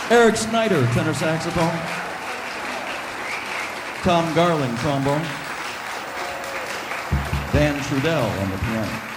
Eric Snyder, tenor saxophone. Tom Garling, trombone. Dan Trudell on the piano.